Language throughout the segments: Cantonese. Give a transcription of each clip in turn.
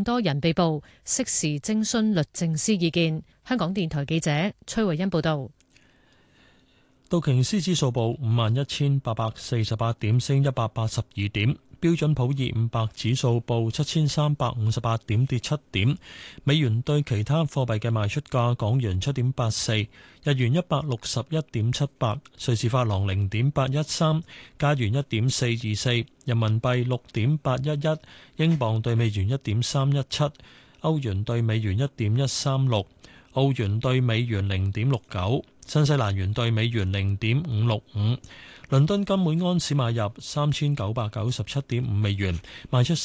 多人被捕，適時徵詢律政司意見。香港電台記者崔慧欣報道。 道瓊斯指數報51,848點，升182點。標準普爾500指數報7,358點，跌7點。美元對其他貨幣嘅賣出價：港元7.84，日元161.78，瑞士法郎0.813，加元1.424，人民幣6.811，英鎊對美元1.317，歐元對美元1.136，澳元對美元0.69，新西蘭元對美元0.565。倫敦金每安士買入3997.5美元，賣出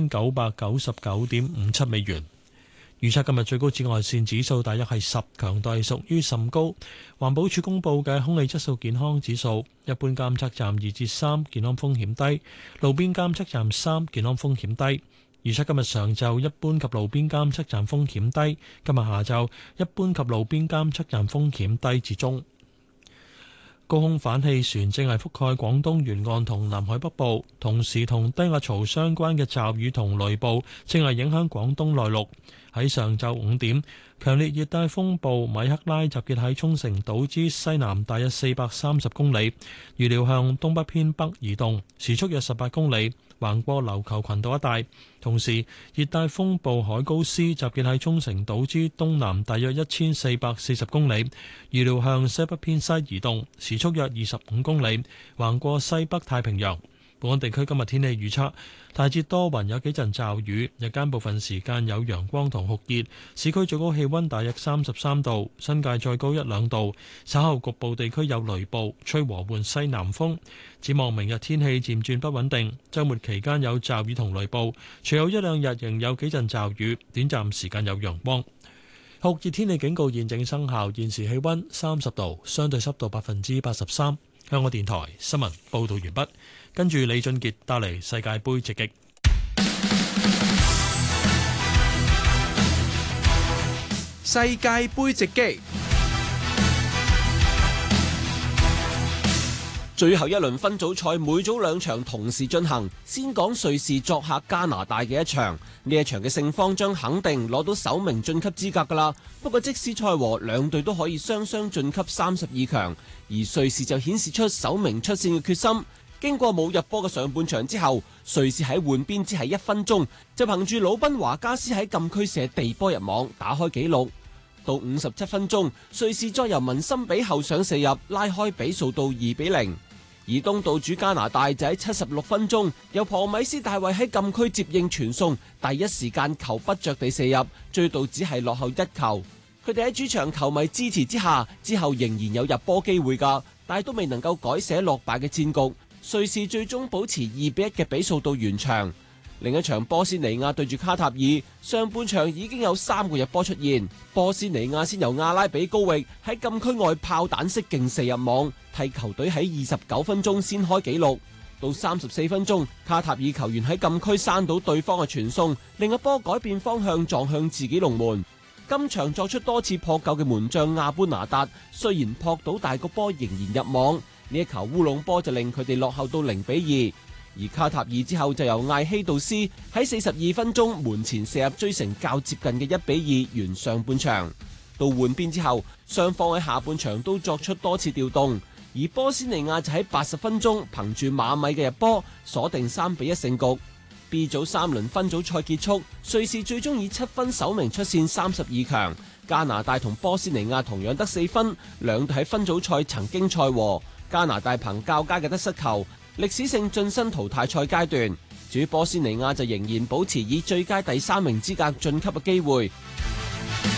3999.57美元。預測今日最高紫外線指數大約係10，強度係屬於甚高。環保署公布嘅空氣質素健康指數，一般監測站2至3，健康風險低；路邊監測站3，健康風險低。預測今日上晝一般及路邊監測站風險低，今日下晝一般及路邊監測站風險低至中。高空反氣旋正係覆蓋廣東沿岸同南海北部，同時同低壓槽相關嘅驟雨同雷暴正係影響廣東內陸。喺上晝5點，強烈熱帶風暴米克拉集結喺沖繩島之西南大約430公里，預料向東北偏北移動，時速約18公里，橫過琉球群島一帶。同時，熱帶風暴海高斯集結喺沖繩島之東南大約1440公里，預料向西北偏西移動，時速約25公里，橫過西北太平洋。本港地區今日天氣預測，大致多雲，有幾陣驟雨，日間部分時間有陽光同酷熱，市區最高氣溫大約33度，新界再高1-2度，稍後局部地區有雷暴，吹和緩西南風。展望明日天氣漸轉不穩定，週末期間有驟雨同雷暴，隨後1-2日仍有幾陣驟雨，短暫時間有陽光。酷熱天氣警告現正生效，現時氣溫30度，相對濕度83%。香港電台新聞報道完畢，跟住李俊傑帶嚟世界盃直擊。 世界盃直擊，最後一輪分組賽每組2場同時進行，先講瑞士作客加拿大嘅一場，呢一場嘅勝方將肯定攞到首名晉級資格噶啦。不過即使賽和，兩隊都可以雙雙晉級32強，而瑞士就顯示出首名出線嘅決心。經過冇入波嘅上半場之後，瑞士喺換邊只係1分鐘，就憑住魯賓華加斯喺禁區射地波入網，打開紀錄。到57分鐘，瑞士再由文森比後上射入，拉開比數到2-0。而東道主加拿大就喺76分鐘，由龐米斯大衛喺禁區接應傳送，第一時間球不着地射入，追到只係落後1球。佢哋喺主場球迷支持之下，之後仍然有入波機會㗎，但係都未能夠改寫落敗嘅戰局。瑞士最終保持2-1嘅比數到完場。另一場波斯尼亞對住卡塔爾，上半場已經有3個入波出現。波斯尼亞先由阿拉比高域喺禁區外炮彈式勁射入網，替球隊喺29分鐘先開紀錄。到34分鐘，卡塔爾球員喺禁區閂到對方嘅傳送，另一波改變方向撞向自己龍門。今場作出多次撲救嘅門將亞般拿達，雖然撲到大個波仍然入網。呢一球烏龍波就令佢哋落後到0-2，而卡塔爾之後就由艾希杜斯喺42分鐘門前射入追成較接近嘅1-2，完上半場。到換邊之後，雙方喺下半場都作出多次調動，而波斯尼亞就喺80分鐘憑住馬米嘅入波鎖定3-1勝局。B 組3輪分組賽結束，瑞士最終以7分首名出線32強，加拿大同波斯尼亞同樣得4分，兩隊喺分組賽曾經賽和。加拿大憑較佳嘅得失球，歷史性晉身淘汰賽階段。至於波斯尼亞就仍然保持以最佳第3名資格晉級嘅機會。